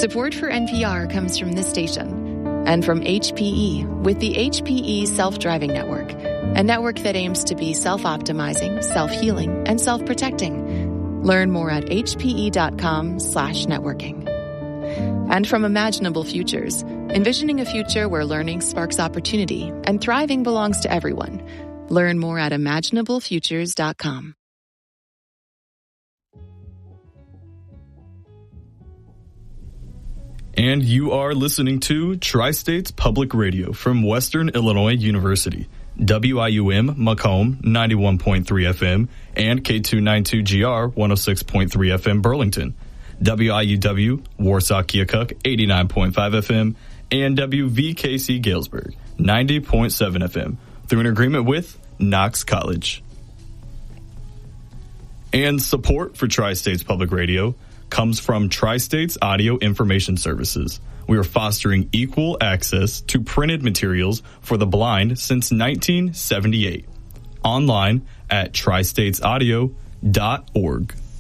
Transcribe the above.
Support for NPR comes from this station and from HPE with the HPE Self-Driving Network, a network that aims to be self-optimizing, self-healing, and self-protecting. Learn more at hpe.com/networking. And from Imaginable Futures, envisioning a future where learning sparks opportunity and thriving belongs to everyone. Learn more at imaginablefutures.com. And you are listening to Tri-States Public Radio from Western Illinois University, WIUM Macomb 91.3 FM and K292GR 106.3 FM Burlington, WIUW Warsaw Keokuk 89.5 FM and WVKC Galesburg 90.7 FM through an agreement with Knox College. And support for Tri-States Public Radio comes from Tri-States Audio Information Services. We are fostering equal access to printed materials for the blind since 1978. Online at tristatesaudio.org.